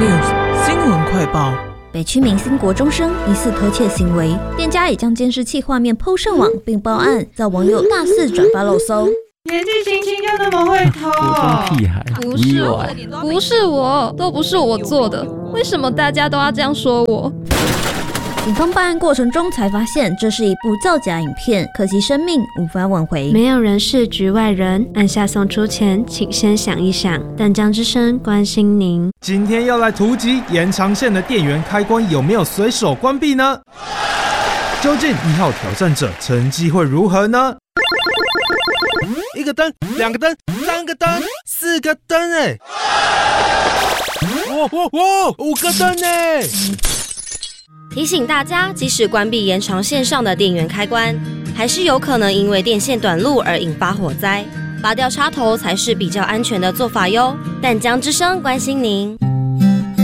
News 新闻快报。 北区明星国中生疑似偷窃行为，店家也将监视器画面 PO 上网并报案，遭网友大肆转发肉搜。 年纪轻轻就那么会偷？ 国中屁孩， 不是我，都不是我做的，为什么大家都要这样说我？ 警方办案过程中才发现，这是一部造假影片，可惜生命无法挽回。 没有人是局外人，按下送出前，请先想一想。淡江之声关心您。 今天要来突击延长线的电源开关有没有随手关闭呢？究竟1号挑战者成绩会如何呢？1个灯，2个灯，3个灯，4个灯哎！哇，5个灯哎！ 提醒大家，即使关闭延长线上的电源开关，还是有可能因为电线短路而引发火灾。拔掉插头才是比较安全的做法哟。淡江之声关心您。